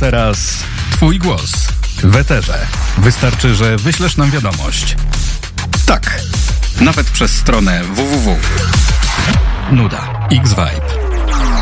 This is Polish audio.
teraz twój głos w eterze. Wystarczy, że wyślesz nam wiadomość. Tak, nawet przez stronę www. Nuda X-Vibe.